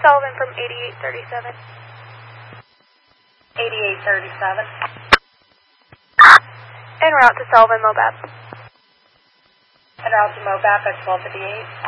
Sullivan from 8837. 8837. En route to Sullivan, Mobap. En route to Mobap at 1258.